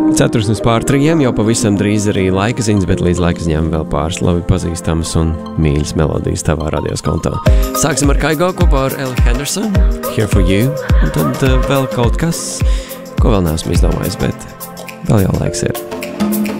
4:03, jau pavisam drīz arī laika ziņas, bet līdz laika ziņām vēl pāris labi pazīstamas un mīļas melodijas tavā radios kontā. Sāksim ar Kaigo kopā ar Ellie Henderson, Here for You, un tad vēl kaut kas, ko vēl neesmu izdomājis, bet vēl jau laiks ir.